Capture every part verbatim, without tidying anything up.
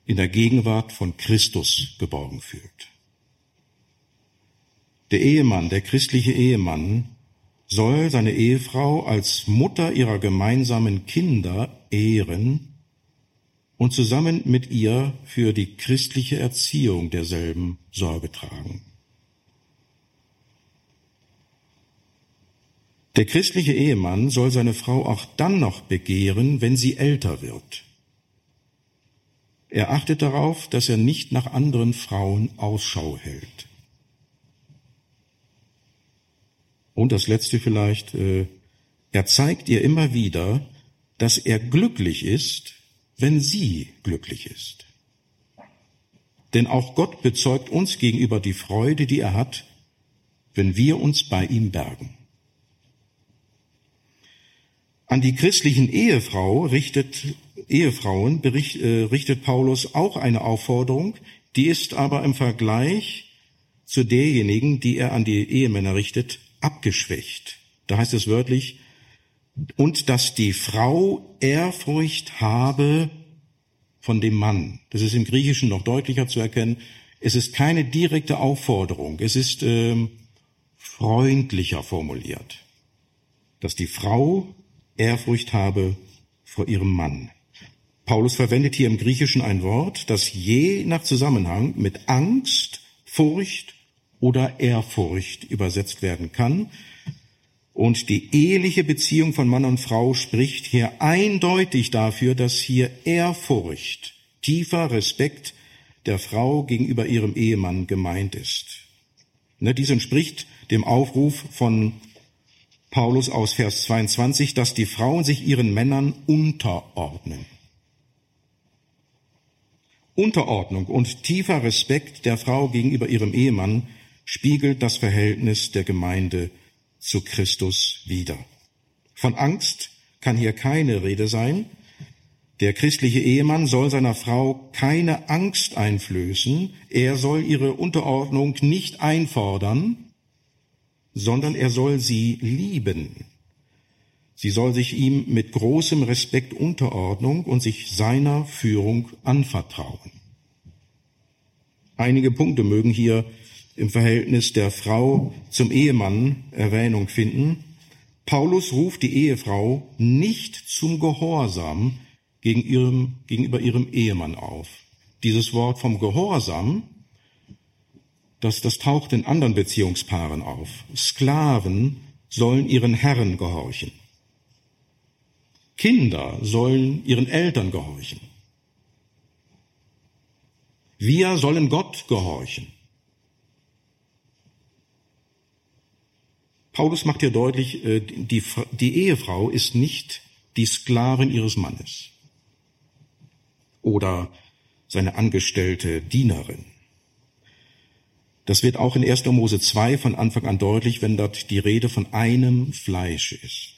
in der Gegenwart von Christus geborgen fühlt. Der Ehemann, der christliche Ehemann, soll seine Ehefrau als Mutter ihrer gemeinsamen Kinder ehren und zusammen mit ihr für die christliche Erziehung derselben Sorge tragen. Der christliche Ehemann soll seine Frau auch dann noch begehren, wenn sie älter wird. Er achtet darauf, dass er nicht nach anderen Frauen Ausschau hält. Und das Letzte vielleicht, äh, er zeigt ihr immer wieder, dass er glücklich ist, wenn sie glücklich ist. Denn auch Gott bezeugt uns gegenüber die Freude, die er hat, wenn wir uns bei ihm bergen. An die christlichen Ehefrau richtet, Ehefrauen bericht, äh, richtet Paulus auch eine Aufforderung, die ist aber im Vergleich zu derjenigen, die er an die Ehemänner richtet, abgeschwächt. Da heißt es wörtlich, und dass die Frau Ehrfurcht habe von dem Mann. Das ist im Griechischen noch deutlicher zu erkennen. Es ist keine direkte Aufforderung, es ist ähm, freundlicher formuliert, dass die Frau Ehrfurcht habe vor ihrem Mann. Paulus verwendet hier im Griechischen ein Wort, das je nach Zusammenhang mit Angst, Furcht oder Ehrfurcht übersetzt werden kann. Und die eheliche Beziehung von Mann und Frau spricht hier eindeutig dafür, dass hier Ehrfurcht, tiefer Respekt der Frau gegenüber ihrem Ehemann gemeint ist. Ne, dies entspricht dem Aufruf von Paulus aus Vers zweiundzwanzig, dass die Frauen sich ihren Männern unterordnen. Unterordnung und tiefer Respekt der Frau gegenüber ihrem Ehemann spiegelt das Verhältnis der Gemeinde zu Christus wider. Von Angst kann hier keine Rede sein. Der christliche Ehemann soll seiner Frau keine Angst einflößen. Er soll ihre Unterordnung nicht einfordern, sondern er soll sie lieben. Sie soll sich ihm mit großem Respekt unterordnen und sich seiner Führung anvertrauen. Einige Punkte mögen hier im Verhältnis der Frau zum Ehemann Erwähnung finden. Paulus ruft die Ehefrau nicht zum Gehorsam gegen ihrem, gegenüber ihrem Ehemann auf. Dieses Wort vom Gehorsam, das, das taucht in anderen Beziehungspaaren auf. Sklaven sollen ihren Herren gehorchen. Kinder sollen ihren Eltern gehorchen. Wir sollen Gott gehorchen. Paulus macht hier deutlich, die, die Ehefrau ist nicht die Sklavin ihres Mannes oder seine angestellte Dienerin. Das wird auch in erster Mose zwei von Anfang an deutlich, wenn dort die Rede von einem Fleisch ist.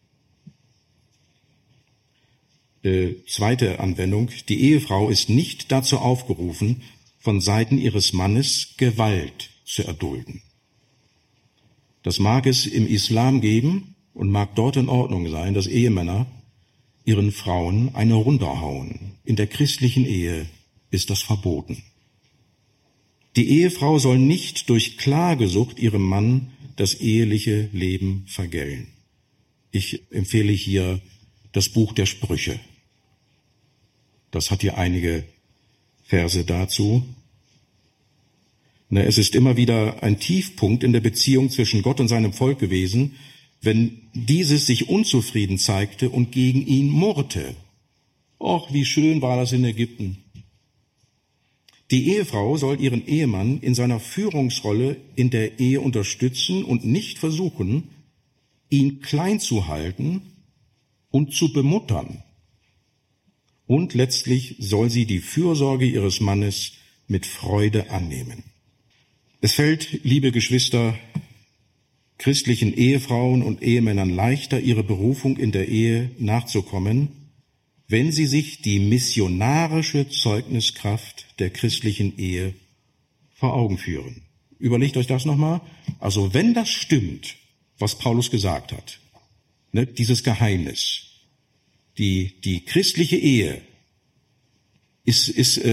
Äh, zweite Anwendung, die Ehefrau ist nicht dazu aufgerufen, von Seiten ihres Mannes Gewalt zu erdulden. Das mag es im Islam geben und mag dort in Ordnung sein, dass Ehemänner ihren Frauen eine runterhauen. In der christlichen Ehe ist das verboten. Die Ehefrau soll nicht durch Klagesucht ihrem Mann das eheliche Leben vergällen. Ich empfehle hier das Buch der Sprüche. Das hat hier einige Verse dazu. Es ist immer wieder ein Tiefpunkt in der Beziehung zwischen Gott und seinem Volk gewesen, wenn dieses sich unzufrieden zeigte und gegen ihn murrte. Och, wie schön war das in Ägypten. Die Ehefrau soll ihren Ehemann in seiner Führungsrolle in der Ehe unterstützen und nicht versuchen, ihn klein zu halten und zu bemuttern. Und letztlich soll sie die Fürsorge ihres Mannes mit Freude annehmen. Es fällt, liebe Geschwister, christlichen Ehefrauen und Ehemännern leichter, ihre Berufung in der Ehe nachzukommen, wenn sie sich die missionarische Zeugniskraft der christlichen Ehe vor Augen führen. Überlegt euch das nochmal. Also wenn das stimmt, was Paulus gesagt hat, ne, dieses Geheimnis, die, die christliche Ehe ist, ist